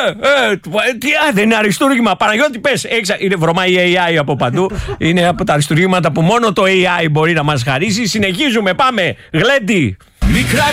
Δεν είναι αριστούργημα. Παναγιώτη, πες. Βρωμάει η AI από παντού. Είναι από τα αριστούργηματα που μόνο το AI μπορεί να μας χαρίσει. Συνεχίζουμε, πάμε. Γλέντι. Μικρά